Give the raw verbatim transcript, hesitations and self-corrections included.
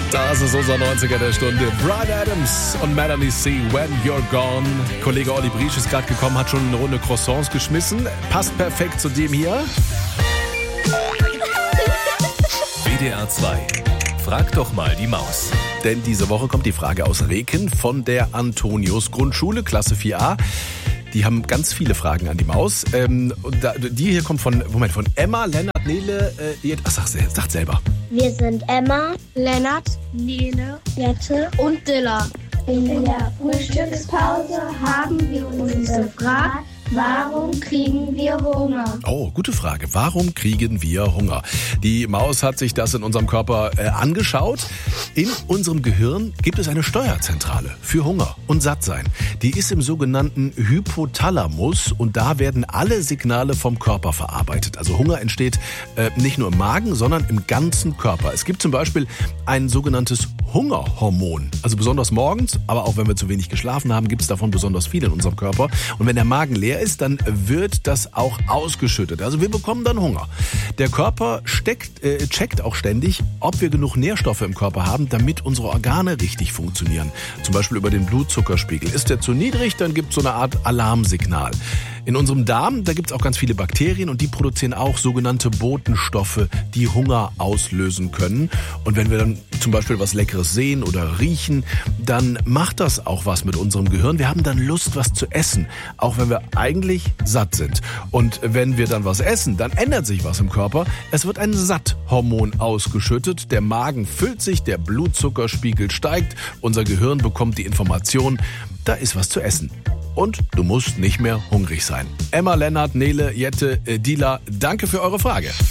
Das ist unser neunziger der Stunde. Bryan Adams und Melanie C. When You're Gone. Kollege Olli Briesch ist gerade gekommen, hat schon eine Runde Croissants geschmissen. Passt perfekt zu dem hier. W D R zwei. Frag doch mal die Maus. Denn diese Woche kommt die Frage aus Reken von der Antonius Grundschule, Klasse vier a. Die haben ganz viele Fragen an die Maus. Ähm, und da, die hier kommt von, Moment, von Emma, Lennart, Nele, äh, Jet, ach, sag, sagt selber. Wir sind Emma, Lennart, Nele, Jette und Dilla. In der Frühstückspause haben wir uns gefragt, warum kriegen wir Hunger? Oh, gute Frage. Warum kriegen wir Hunger? Die Maus hat sich das in unserem Körper äh, angeschaut. In unserem Gehirn gibt es eine Steuerzentrale für Hunger und Sattsein. Die ist im sogenannten Hypothalamus und da werden alle Signale vom Körper verarbeitet. Also Hunger entsteht äh, nicht nur im Magen, sondern im ganzen Körper. Es gibt zum Beispiel ein sogenanntes Hungerhormon. Also besonders morgens, aber auch wenn wir zu wenig geschlafen haben, gibt es davon besonders viel in unserem Körper. Und wenn der Magen leer ist, dann wird das auch ausgeschüttet. Also wir bekommen dann Hunger. Der Körper steckt, äh, checkt auch ständig, ob wir genug Nährstoffe im Körper haben, damit unsere Organe richtig funktionieren. Zum Beispiel über den Blutzuckerspiegel. Ist der zu niedrig, dann gibt es so eine Art Alarmsignal. In unserem Darm, da gibt es auch ganz viele Bakterien und die produzieren auch sogenannte Botenstoffe, die Hunger auslösen können. Und wenn wir dann zum Beispiel was Leckeres sehen oder riechen, dann macht das auch was mit unserem Gehirn. Wir haben dann Lust, was zu essen, auch wenn wir eigentlich satt sind. Und wenn wir dann was essen, dann ändert sich was im Körper. Es wird ein Satthormon ausgeschüttet, der Magen füllt sich, der Blutzuckerspiegel steigt, unser Gehirn bekommt die Information, da ist was zu essen. Und du musst nicht mehr hungrig sein. Emma, Lennart, Nele, Jette, Dila, danke für eure Frage.